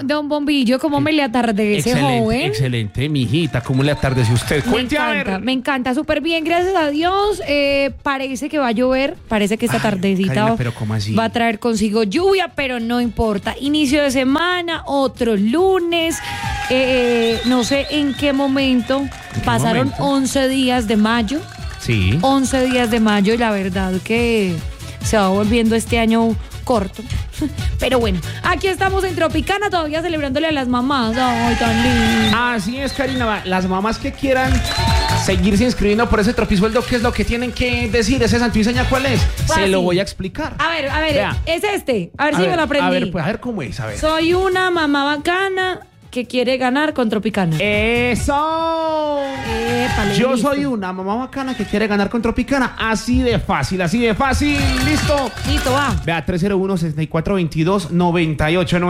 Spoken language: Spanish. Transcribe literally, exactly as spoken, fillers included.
don Bombillo, ¿cómo me le atardece, excelente, joven? Excelente, mijita, ¿cómo le atardece usted? Me Cuente a encanta, ver. me encanta, súper bien, gracias a Dios. Eh, parece que va a llover, parece que esta Ay, tardecita Karina, pero ¿cómo así? va a traer consigo lluvia, pero no importa. Inicio de semana, otro lunes, eh, no sé en qué momento, qué pasaron momento? once días de mayo, Sí. once días de mayo y la verdad que se va volviendo este año corto. Pero bueno, aquí estamos en Tropicana todavía celebrándole a las mamás. Ay, tan lindo. Así es, Karina. Las mamás que quieran seguirse inscribiendo por ese tropisueldo, ¿qué es lo que tienen que decir? ¿Ese santiseña cuál es? Fácil. Se lo voy a explicar. A ver, a ver, Vea. es este. A ver A si ver, me lo aprendí. A ver, pues a ver cómo es, a ver. Soy una mamá bacana que quiere ganar con Tropicana. ¡Eso! Épale, Yo listo. soy una mamá bacana que quiere ganar con Tropicana. Así de fácil, así de fácil. ¿Listo? Listo, va. Vea, tres cero uno, seis cuatro dos dos, nueve ocho nueve.